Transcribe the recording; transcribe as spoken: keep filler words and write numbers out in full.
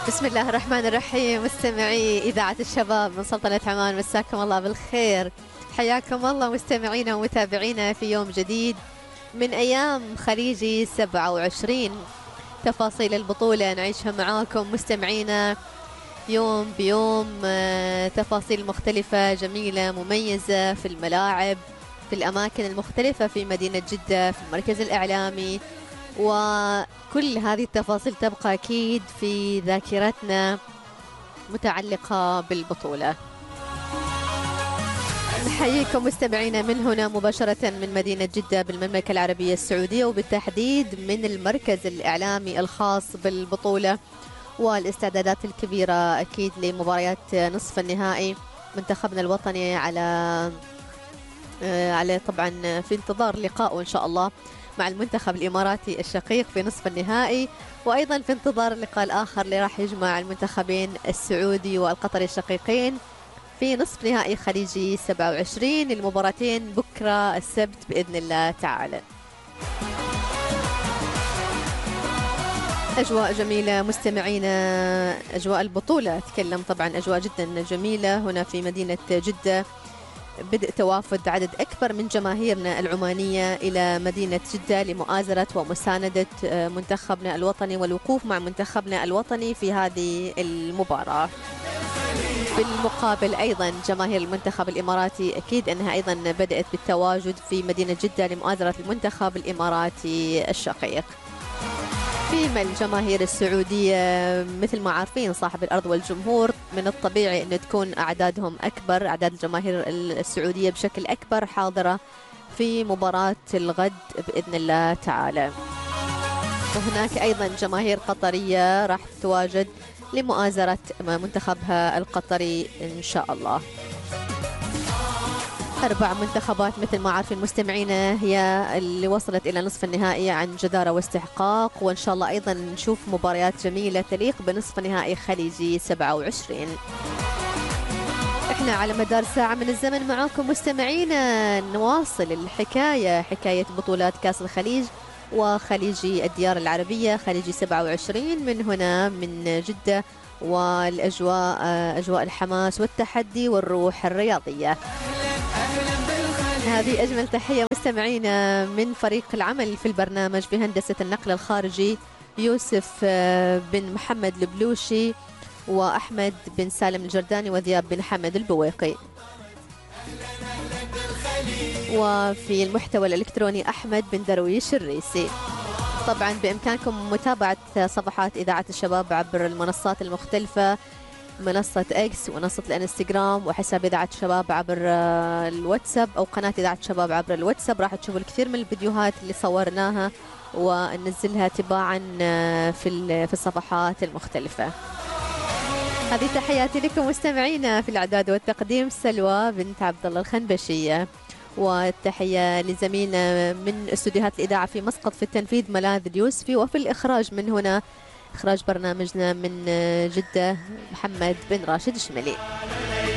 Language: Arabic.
بسم الله الرحمن الرحيم. مستمعي إذاعة الشباب من سلطنة عمان، مساكم الله بالخير. حياكم الله مستمعينا ومتابعينا في يوم جديد من أيام خليجي سبعة وعشرين. تفاصيل البطولة نعيشها معاكم مستمعينا يوم بيوم، تفاصيل مختلفة جميلة مميزة في الملاعب، في الأماكن المختلفة في مدينة جدة، في المركز الإعلامي، وكل هذه التفاصيل تبقى أكيد في ذاكرتنا متعلقة بالبطولة. نحييكم مستمعينا من هنا مباشرة من مدينة جدة بالمملكة العربية السعودية، وبالتحديد من المركز الإعلامي الخاص بالبطولة والاستعدادات الكبيرة أكيد لمباريات نصف النهائي. منتخبنا الوطني على على طبعا في انتظار لقائه إن شاء الله مع المنتخب الإماراتي الشقيق في نصف النهائي، وأيضا في انتظار اللقاء الآخر اللي راح يجمع المنتخبين السعودي والقطري الشقيقين في نصف نهائي خليجي سبعة وعشرين. المباراتين بكرة السبت بإذن الله تعالى. أجواء جميلة مستمعينا، أجواء البطولة أتكلم طبعا، أجواء جدا جميلة هنا في مدينة جدة. بدء توافد عدد أكبر من جماهيرنا العمانية إلى مدينة جدة لمؤازرة ومساندة منتخبنا الوطني والوقوف مع منتخبنا الوطني في هذه المباراة. بالمقابل أيضا جماهير المنتخب الإماراتي أكيد أنها أيضا بدأت بالتواجد في مدينة جدة لمؤازرة المنتخب الإماراتي الشقيق. فيما الجماهير السعودية مثل ما عارفين صاحب الأرض والجمهور من الطبيعي أن تكون أعدادهم أكبر، أعداد الجماهير السعودية بشكل أكبر حاضرة في مباراة الغد بإذن الله تعالى. وهناك أيضا جماهير قطرية راح تتواجد لمؤازرة منتخبها القطري إن شاء الله. أربع منتخبات مثل ما عارفين مستمعينا هي اللي وصلت إلى نصف النهائي عن جدارة واستحقاق، وإن شاء الله أيضا نشوف مباريات جميلة تليق بنصف نهائي خليجي سبعة وعشرين. إحنا على مدار ساعة من الزمن معاكم مستمعينا نواصل الحكاية، حكاية بطولات كأس الخليج وخليجي الديار العربية خليجي سبعة وعشرين من هنا من جدة، والأجواء أجواء الحماس والتحدي والروح الرياضية. هذه أجمل تحية مستمعينا من فريق العمل في البرنامج بهندسة النقل الخارجي يوسف بن محمد البلوشي وأحمد بن سالم الجرداني وذياب بن حمد البويقي، وفي المحتوى الإلكتروني أحمد بن درويش الريسي. طبعا بإمكانكم متابعة صفحات إذاعة الشباب عبر المنصات المختلفة، منصة إكس ومنصة الانستغرام وحساب إذاعة الشباب عبر الواتساب أو قناة إذاعة الشباب عبر الواتساب. راح تشوفوا الكثير من الفيديوهات اللي صورناها وننزلها تباعا في في الصفحات المختلفة. هذه تحياتي لكم مستمعينا. في الإعداد والتقديم سلوى بنت عبد الله الخنبشية، والتحية لزميلنا من استوديوهات الإذاعة في مسقط في التنفيذ ملاذ اليوسفي، وفي الإخراج من هنا إخراج برنامجنا من جدة محمد بن راشد الشملي.